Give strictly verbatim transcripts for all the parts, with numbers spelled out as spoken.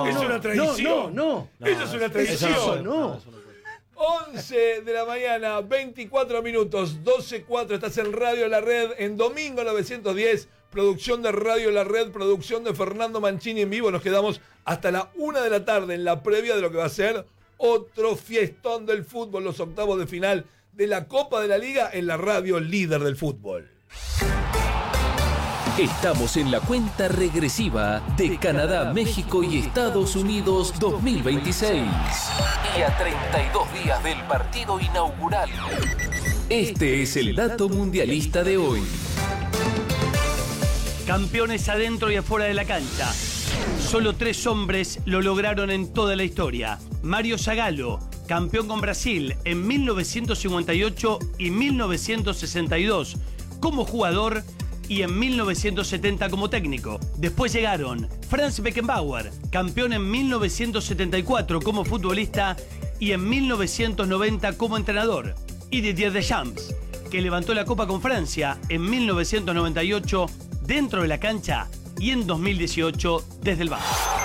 es una traición. No, no, Eso es una traición. Eso no. once de la mañana, veinticuatro minutos, doce cuatro. Estás en Radio La Red en Domingo novecientos diez. Producción de Radio La Red, producción de Fernando Mancini en vivo. Nos quedamos hasta la una de la tarde en la previa de lo que va a ser otro fiestón del fútbol, los octavos de final de la Copa de la Liga en la radio líder del fútbol. Estamos en la cuenta regresiva de Canadá, México y Estados Unidos dos mil veintiséis. Y a treinta y dos días del partido inaugural. Este es el dato mundialista de hoy. Campeones adentro y afuera de la cancha. Solo tres hombres lo lograron en toda la historia. Mario Zagallo, campeón con Brasil en mil novecientos cincuenta y ocho y mil novecientos sesenta y dos como jugador y en mil novecientos setenta como técnico. Después llegaron Franz Beckenbauer, campeón en mil novecientos setenta y cuatro como futbolista y en mil novecientos noventa como entrenador. Y Didier Deschamps, que levantó la Copa con Francia en mil novecientos noventa y ocho dentro de la cancha y en dos mil dieciocho desde el banco.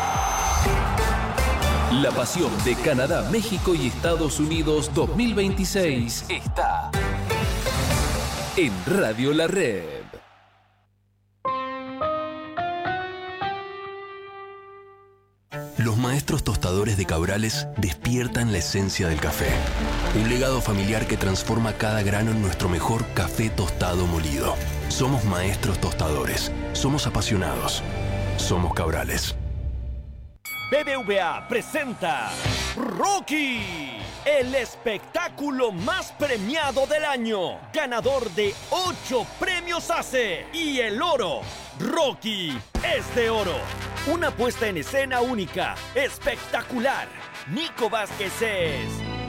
La pasión de Canadá, México y Estados Unidos dos mil veintiséis está en Radio La Red. Los maestros tostadores de Cabrales despiertan la esencia del café. Un legado familiar que transforma cada grano en nuestro mejor café tostado molido. Somos maestros tostadores. Somos apasionados. Somos Cabrales. B B V A presenta Rocky, el espectáculo más premiado del año, ganador de ocho premios A C E y el oro. Rocky es de oro. Una puesta en escena única, espectacular. Nico Vázquez es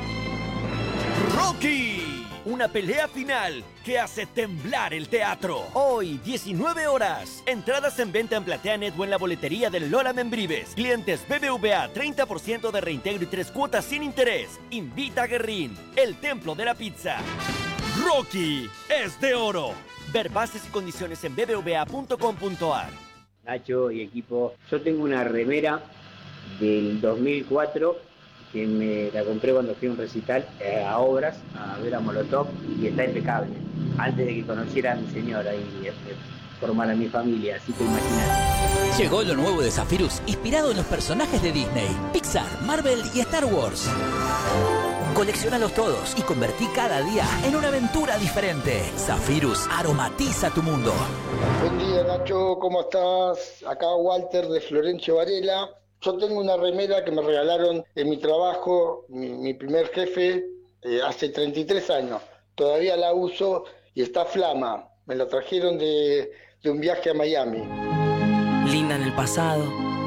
Rocky. Una pelea final que hace temblar el teatro. Hoy, diecinueve horas. Entradas en venta en PlateaNet o en la boletería del Lola Membrives. Clientes B B V A, treinta por ciento de reintegro y tres cuotas sin interés. Invita a Guerrín, el templo de la pizza. Rocky es de oro. Ver bases y condiciones en b b v a punto com punto a r. Nacho y equipo, yo tengo una remera del dos mil cuatro que me la compré cuando fui a un recital eh, a Obras, a ver a Molotov, y está impecable, antes de que conociera a mi señora y eh, formara mi familia, así que imagínate. Llegó lo nuevo de Zephyrus, inspirado en los personajes de Disney, Pixar, Marvel y Star Wars. Colecciónalos todos y convertí cada día en una aventura diferente. Zephyrus aromatiza tu mundo. Buen día, Nacho, ¿cómo estás? Acá Walter de Florencio Varela. Yo tengo una remera que me regalaron en mi trabajo, mi, mi primer jefe, eh, hace treinta y tres años. Todavía la uso y está flama. Me la trajeron de, de un viaje a Miami. Linda en el pasado,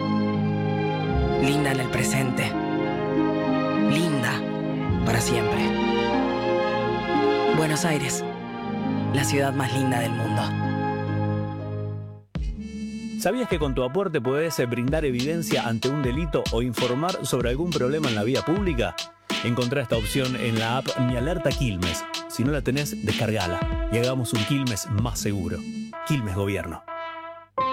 linda en el presente, linda para siempre. Buenos Aires, la ciudad más linda del mundo. ¿Sabías que con tu aporte podés brindar evidencia ante un delito o informar sobre algún problema en la vía pública? Encontrá esta opción en la app Mi Alerta Quilmes. Si no la tenés, descargala y hagamos un Quilmes más seguro. Quilmes Gobierno.